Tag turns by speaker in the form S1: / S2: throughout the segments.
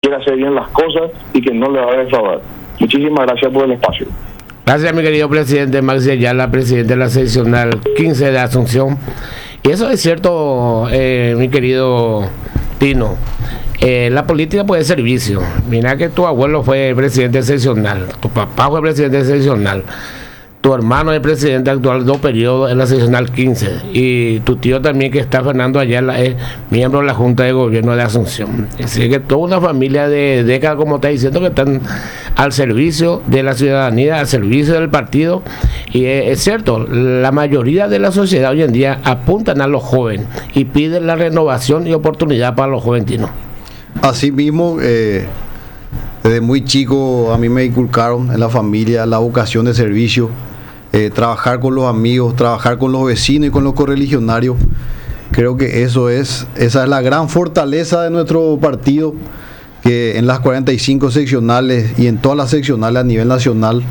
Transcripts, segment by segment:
S1: quiere hacer bien las cosas y que no le va a defraudar. Muchísimas gracias por el espacio.
S2: Gracias, mi querido presidente Maxi Ayala, presidente de la seccional 15 de Asunción. Y eso es cierto, mi querido Tino. La política puede ser servicio. Mira que tu abuelo fue presidente seccional, tu papá fue presidente seccional, tu hermano es presidente actual 2 periodos en la seccional 15 y tu tío también, que está Fernando Ayala, es miembro de la Junta de Gobierno de Asunción. Así que toda una familia de décadas, como está diciendo, que están al servicio de la ciudadanía, al servicio del partido. Y es cierto, la mayoría de la sociedad hoy en día apuntan a los jóvenes y piden la renovación y oportunidad para los juventinos.
S3: Así mismo, desde muy chico a mí me inculcaron en la familia la vocación de servicio, trabajar con los amigos, trabajar con los vecinos y con los correligionarios. Creo que esa es la gran fortaleza de nuestro partido, que en las 45 seccionales y en todas las seccionales a nivel nacional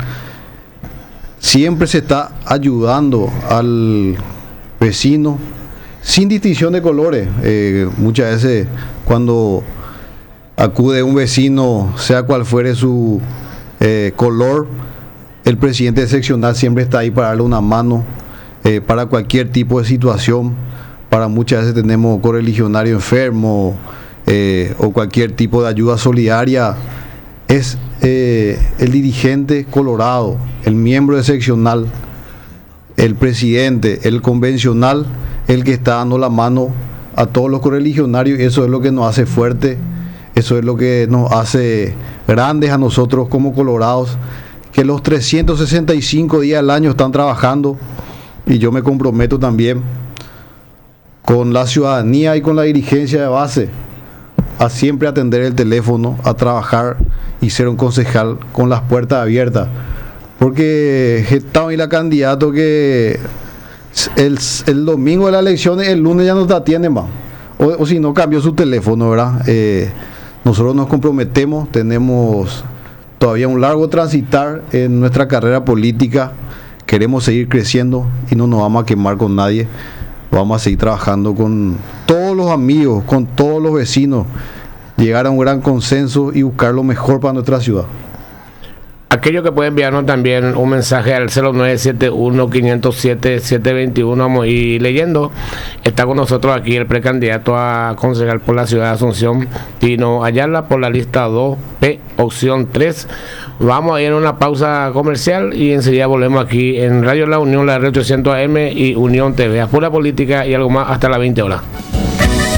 S3: siempre se está ayudando al vecino sin distinción de colores. Muchas veces cuando acude un vecino, sea cual fuere su color, el presidente seccional siempre está ahí para darle una mano para cualquier tipo de situación. Para muchas veces tenemos correligionario enfermo o cualquier tipo de ayuda solidaria. Es el dirigente colorado, el miembro de seccional, el presidente, el convencional, el que está dando la mano a todos los correligionarios. Y eso es lo que nos hace fuerte, eso es lo que nos hace grandes a nosotros como colorados, que los 365 días al año están trabajando. Y yo me comprometo también con la ciudadanía y con la dirigencia de base a siempre atender el teléfono, a trabajar y ser un concejal con las puertas abiertas, porque estamos y la candidato que el domingo de la elección, el lunes ya no te atiende más, o si no cambió su teléfono, ¿verdad? Nosotros nos comprometemos, tenemos todavía un largo transitar en nuestra carrera política, queremos seguir creciendo y no nos vamos a quemar con nadie. Vamos a seguir trabajando con todos los amigos, con todos los vecinos, llegar a un gran consenso y buscar lo mejor para nuestra ciudad.
S2: Aquellos que pueden enviarnos también un mensaje al 0971-507-721, vamos a ir leyendo. Está con nosotros aquí el precandidato a concejal por la ciudad de Asunción, Tino Ayala, por la lista 2P, opción 3. Vamos a ir a una pausa comercial y enseguida volvemos aquí en Radio La Unión, la red 800 AM y Unión TV. A pura política y algo más hasta las 20 horas.